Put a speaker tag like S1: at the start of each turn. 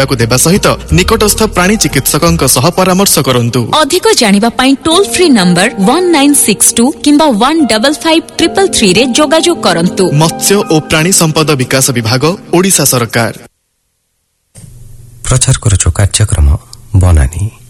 S1: खाइबाकु देबा सहित निकटस्थ प्राणी चिकित्सकଙ୍କ सह परामर्श करंतु।
S2: अधिक जानिबा पई टोल फ्री नंबर 1962 किंबा 155333 रे जोगाजोग करंतु।
S1: मत्स्य और प्राणी संपद विकास विभाग ओडिशा सरकार।
S3: प्रचार करुचो कार्यक्रम बनानी।